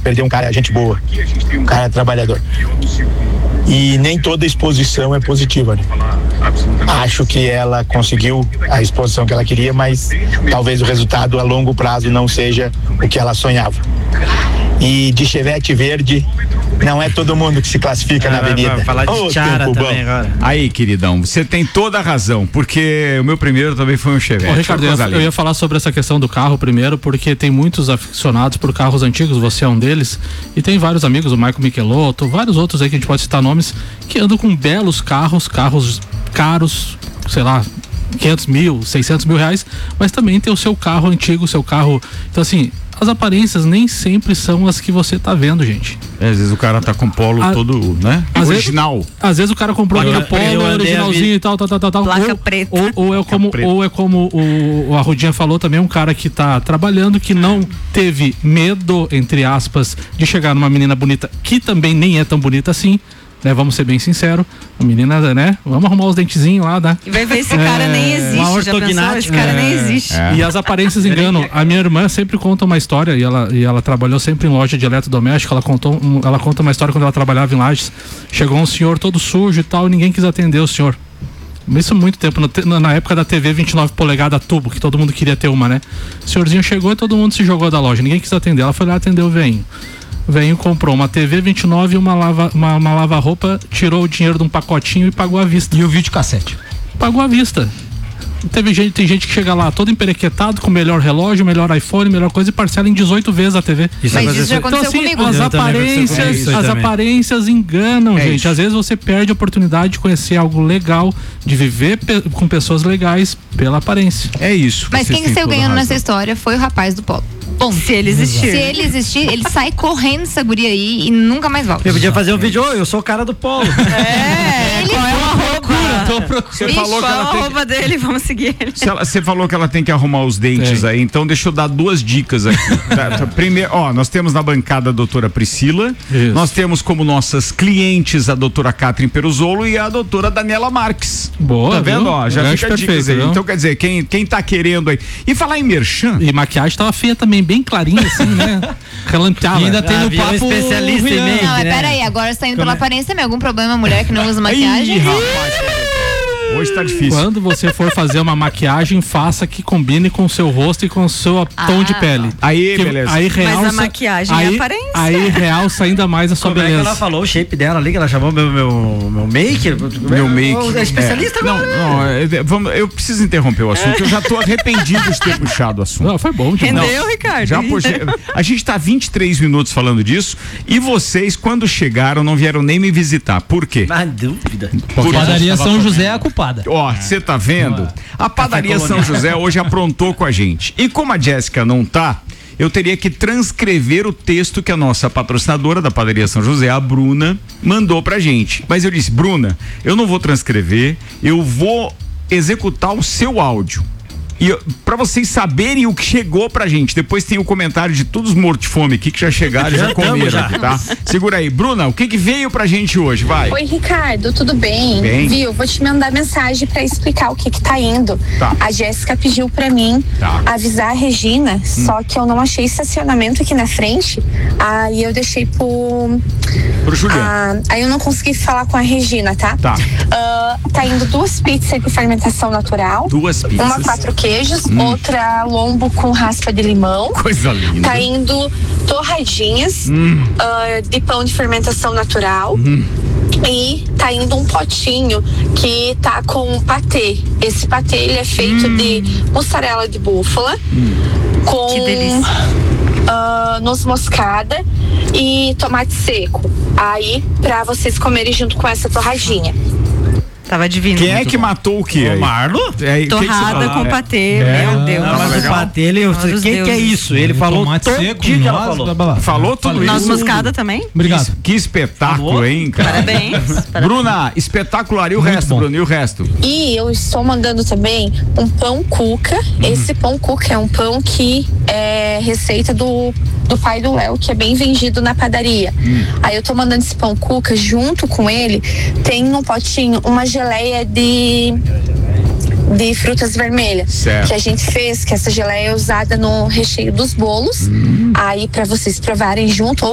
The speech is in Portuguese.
perdeu um cara gente boa, um cara trabalhador. E nem toda exposição é positiva, né? Acho que ela conseguiu a exposição que ela queria, mas talvez o resultado a longo prazo não seja o que ela sonhava. E de Chevette verde, não é todo mundo que se classifica na avenida. Vai falar de Tiara também agora. Aí, queridão, você tem toda a razão, porque o meu primeiro também foi um Chevette. Ô, Ricardo, eu ia falar sobre essa questão do carro primeiro, porque tem muitos aficionados por carros antigos, você é um deles, e tem vários amigos, o Michael Michelotto, vários outros aí que a gente pode citar nomes, que andam com belos carros caros, sei lá, 500 mil, 600 mil reais, mas também tem o seu carro antigo, seu carro, então assim, as aparências nem sempre são as que você tá vendo, gente. Às vezes o cara tá com polo todo, né? Original. Às vezes o cara comprou o polo originalzinho e tal. Placa preta. Ou é como o Arrudinha falou também, um cara que tá trabalhando, que não teve medo, entre aspas, de chegar numa menina bonita, que também nem é tão bonita assim, né? Vamos ser bem sinceros, a menina, né? Vamos arrumar os dentezinhos lá, né? E vai ver, esse cara nem existe, já pensou? Esse cara nem existe. E as aparências enganam. A minha irmã sempre conta uma história, e ela trabalhou sempre em loja de eletrodoméstico, ela conta uma história quando ela trabalhava em Lages. Chegou um senhor todo sujo e tal, e ninguém quis atender o senhor. Isso há muito tempo, na época da TV 29 polegadas tubo, que todo mundo queria ter uma, né? O senhorzinho chegou e todo mundo se jogou da loja, ninguém quis atender. Ela foi lá atender o veinho. O veinho comprou uma TV 29 e uma lava-roupa, tirou o dinheiro de um pacotinho e pagou à vista. E o videocassete? Pagou à vista. Tem gente que chega lá todo emperequetado, com o melhor relógio, melhor iPhone, melhor coisa, e parcela em 18 vezes a TV. Mas isso já aconteceu comigo. As aparências enganam, gente. Isso. Às vezes você perde a oportunidade de conhecer algo legal, de viver com pessoas legais pela aparência. É isso. Mas quem saiu ganhando nessa história foi o rapaz do polo. Bom, se ele existir, ele sai correndo essa guria aí e nunca mais volta. Eu podia fazer um vídeo, eu sou o cara do polo. Qual é a roupa? Você falou que ela tem... a roupa dele, vamos seguir ele. Você falou que ela tem que arrumar os dentes aí, então deixa eu dar 2 dicas aqui. Primeiro, nós temos na bancada a doutora Priscila, nós temos como nossas clientes a doutora Catherine Peruzolo e a doutora Daniela Marques. Boa, tá vendo? Já fica dicas aí. Viu? Então quer dizer, quem tá querendo aí. E falar em merchan. E maquiagem tava feia também, bem clarinha assim, né? Relanteada. E ainda tem no papo especialista em make, Não, mas peraí, agora você tá indo pela aparência mesmo. Algum problema, mulher que não usa maquiagem? Hoje tá difícil. Quando você for fazer uma maquiagem, faça que combine com o seu rosto e com o seu tom de pele. Aí, beleza. Aí realça, mas a maquiagem é aparência. Aí realça ainda mais a sua beleza. Como é que ela falou o shape dela ali, que ela chamou meu make? Meu make. É especialista agora. Não, eu preciso interromper o assunto. Eu já tô arrependido de ter puxado o assunto. Não, foi bom. Rendeu, Ricardo. Já puxei. A gente tá 23 minutos falando disso e vocês, quando chegaram, não vieram nem me visitar. Por quê? Na dúvida. Porque Padaria São José é a culpada. Você tá vendo? A Padaria São José hoje aprontou com a gente. E como a Jéssica não tá, eu teria que transcrever o texto que a nossa patrocinadora da Padaria São José, a Bruna, mandou pra gente. Mas eu disse, Bruna, eu não vou transcrever, eu vou executar o seu áudio. E pra vocês saberem o que chegou pra gente, depois tem o comentário de todos os mortos de fome aqui que já chegaram e já comeram aqui, tá? Segura aí, Bruna, o que veio pra gente hoje, vai? Oi, Ricardo, tudo bem? Viu, vou te mandar mensagem pra explicar o que tá indo. Tá. A Jéssica pediu pra mim avisar a Regina, só que eu não achei estacionamento aqui na frente, aí eu deixei pro Juliano. Aí eu não consegui falar com a Regina, tá? Tá indo 2 pizzas de fermentação natural. 2 pizzas. Uma 4 queijos, outra lombo com raspa de limão. Coisa linda. Tá indo torradinhas de pão de fermentação natural. E tá indo um potinho que tá com patê. Esse patê ele é feito de mussarela de búfala com que delícia. Noz moscada e tomate seco. Aí pra vocês comerem junto com essa torradinha. Tava divino. Quem é que matou o quê? O Marlo? Torrada com patê, meu Deus. Mas o patê, quem que é isso? Ele falou todo dia que ela falou. Falou tudo isso. Noz moscada também? Obrigado. Que espetáculo, hein, cara? Parabéns. Bruna, espetacular. E o resto, Bruna? E o resto? E eu estou mandando também um pão cuca. Esse pão cuca é um pão que é receita do pai do Léo, que é bem vendido na padaria. Aí eu tô mandando esse pão cuca, junto com ele tem um potinho uma geleia de frutas vermelhas, certo, que a gente fez, que essa geleia é usada no recheio dos bolos. Aí pra vocês provarem junto,